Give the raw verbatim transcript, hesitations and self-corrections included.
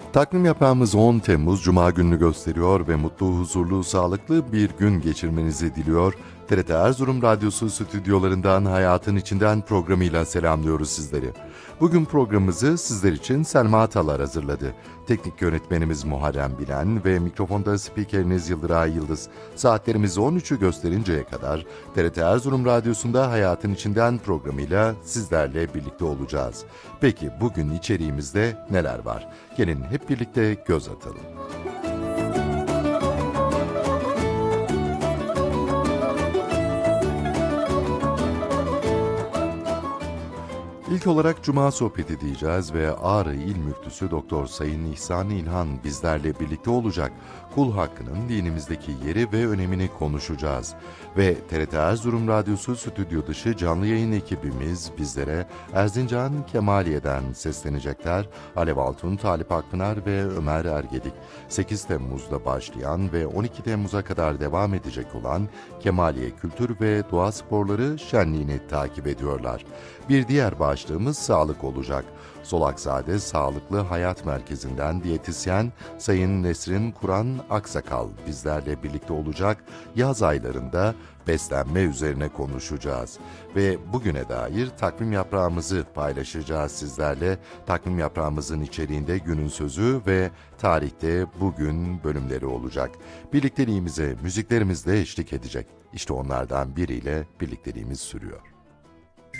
Takvim yaprağımız on Temmuz Cuma gününü gösteriyor ve mutlu, huzurlu, sağlıklı bir gün geçirmenizi diliyor. T R T Erzurum Radyosu stüdyolarından Hayatın İçinden programıyla selamlıyoruz sizleri. Bugün programımızı sizler için Selma Atalar hazırladı. Teknik yönetmenimiz Muharrem Bilen ve mikrofonda spikeriniz Yıldıray Yıldız. Saatlerimiz on üçü gösterinceye kadar T R T Erzurum Radyosu'nda Hayatın İçinden programıyla sizlerle birlikte olacağız. Peki bugün içeriğimizde neler var? Gelin hep birlikte göz atalım. İlk olarak Cuma sohbeti diyeceğiz ve Ağrı İl Müftüsü Doktor Sayın İhsan İlhan bizlerle birlikte olacak. Kul hakkının dinimizdeki yeri ve önemini konuşacağız. Ve T R T Erzurum Radyosu stüdyo dışı canlı yayın ekibimiz bizlere Erzincan Kemaliye'den seslenecekler. Alev Altun, Talip Akpınar ve Ömer Ergedik. sekiz Temmuz'da başlayan ve on iki Temmuz'a kadar devam edecek olan Kemaliye Kültür ve Doğa Sporları şenliğini takip ediyorlar. Bir diğer başlığımız sağlık olacak. Solakzade Sağlıklı Hayat Merkezi'nden diyetisyen Sayın Nesrin Kur'an Aksakal bizlerle birlikte olacak. Yaz aylarında beslenme üzerine konuşacağız. Ve bugüne dair takvim yaprağımızı paylaşacağız sizlerle. Takvim yaprağımızın içeriğinde günün sözü ve tarihte bugün bölümleri olacak. Birlikteliğimize müziklerimizle eşlik edecek. İşte onlardan biriyle birlikteliğimiz sürüyor.